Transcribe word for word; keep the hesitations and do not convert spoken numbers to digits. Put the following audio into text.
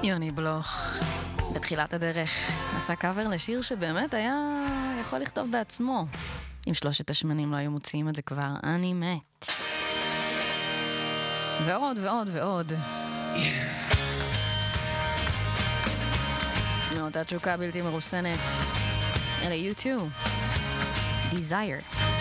יוני בלוך, בתחילת הדרך, עשה קאבר לשיר שבאמת היה יכול לכתוב בעצמו. אם שלושת השמנים לא היו מוציאים את זה כבר, אני מת. ועוד ועוד ועוד. מאותה תשוקה בלתי מרוסנת. אלה יו טו. Desire.